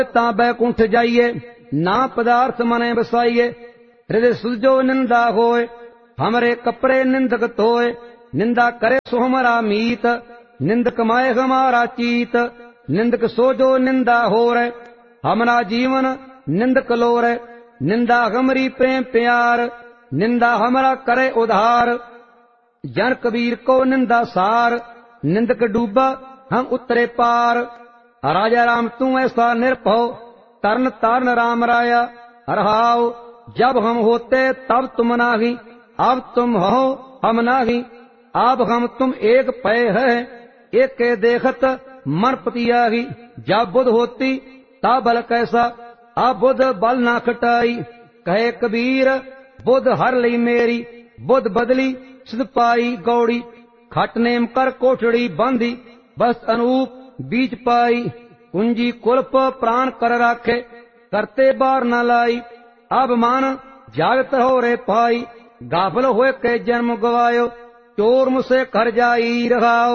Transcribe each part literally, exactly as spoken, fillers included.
ता बैकुंठ जाइए, ना पदार्थ मने बसाइए। हृदय सुजो निंदा होए, हमरे कपड़े निंदक धोए। निंदा करे सो हमारा मीत, निंदक माए हमारा चीत। निंदक सोजो निंदा हो रे, हमारा जीवन निंदक लो रे। निंदा हमरी प्रेम प्यार, निंदा हमारा करे उधार। जन कबीर को निंदा सार, निंदक डूबा हम उतरे पार। राजा राम तू ऐसा निरभव, तरन तारन राम राया। रहाओ जब हम होते तब तुम नाही, अब तुम हो हम नाही। अब हम तुम एक पै है, एक के देखत मन पतियाही। जब बुध होती ता बल कैसा, अब बुध बल ना खटाई। कहे कबीर बुध हर लई मेरी, बुध बदली सिद्ध पाई गौड़ी। खट नेम कर कोठड़ी बांधी, बस अनूप बीज पाई। कुंजी कुल्प प्राण कर राखे, करते बार न लाई। अब मान जागत हो रे पाई, गाफल होए के जन्म गवायो। चोर मुझसे कर जाई रहाओ,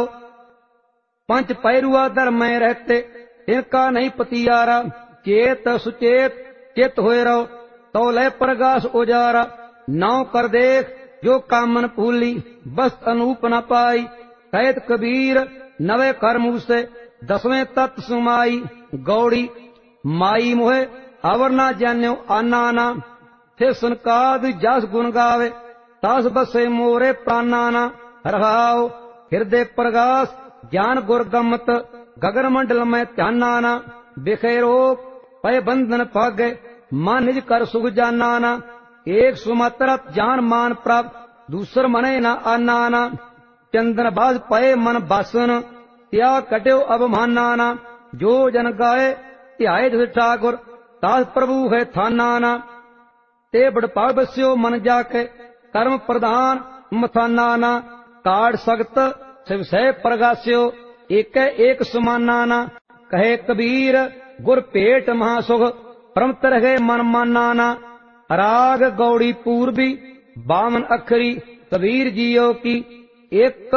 पंच पैरुआ दर में रहते, इनका नहीं पतियारा। चेत सुचेत चित होए रहो, तो ले प्रगास उजारा। नाव कर देख जो कामन फूली, बस अनूप न पाई। कैद कबीर नवे कर मुँह से, दसवें तत्व सुमाई गौड़ी। माई मोहे अवर ना जान्यो आना, थे सुनकाद जस गुण गावे। तास बसे मोरे प्राणाना, रहाओ हृदय प्रगास ज्ञान गुर गमत। गगन मंडल में ध्यानाना, बिखेरो पय बंधन पागे। मान निज कर सुख जानाना, एक सुमात्र जान मान प्राप्त, दूसर मने न आनाना। चंदन बाज पय मन बासन, त्या कट्यो अवमानाना। जो जन गाए ध्याए जस ठाकुर, तास प्रभु है थानाना। ते बड़ पाग बस्यो मन जाके, कर्म प्रधान मथानाना। काट सख्त शिव सह प्रगास्यो, एक एक समानाना। कहे कबीर गुर पेट महासुख, परमत रहे मन मानाना। राग गौड़ी पूर्वी बावन अखरी, कबीर जियो की एक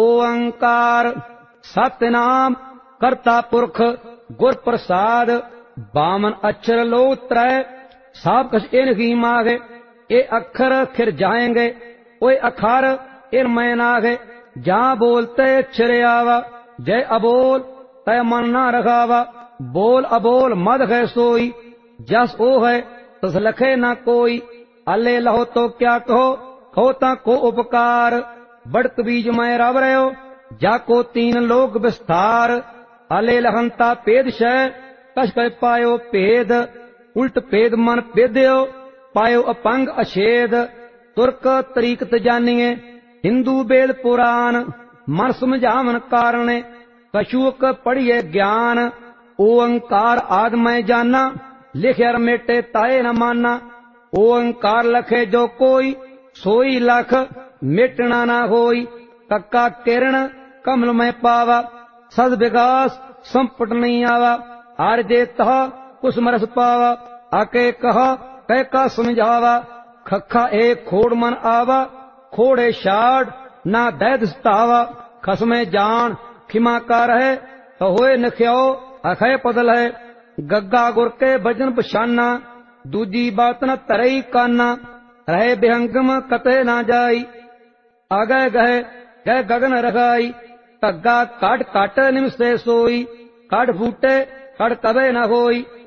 ओंकार। सतनाम करता पुरख गुर प्रसाद, बावन अक्षर लो त्रय, सब कछ इन ही मागे। ये अक्षर खिर जाएंगे, ओए अखार इन मैं नागे। जहाँ बोलते अक्षर आवा, जय अबोल तय मन ना रखावा। बोल अबोल मद है सोई, जस ओ है तस लखे ना कोई। अले लहो तो क्या कहो, होता को उपकार। बड़क बीज मैं रव रहो, जाको तीन लोग विस्तार। अले लहंता पेद शय, कश कर पायो पेद। उल्ट पेद मन पेद्यो, पायो अपंग अछेद। तुर्क तरीकत जानिए, हिंदू वेद पुराण। मन समझावन कारणे, कछुक पढ़िए ज्ञान। ओंकार आद मैं जाना, लिखे मेटे ताए न माना। ओंकार लखे जो कोई, सोई लख मिटना ना होई। कक्का किरण कमल में पावा, सद विकास संपट नहीं आवा। आरजे तह कुसमरस पावा, आके कहा कह का समझावा। खखा एक खोड़ मन आवा, खोड़े शाड़ ना दैद सतावा। खसमे जान खिमा का रहे, तो होए नख्यो अखय पदल है। गग्गा गुर के भजन पछाना, दूजी बात न तरई काना। रहे बेहंगम कते ना जाई, आगे गए गए गगन रखाई। तग्गा काट काट निम से सोई, काट फूटे काट कबे न होई।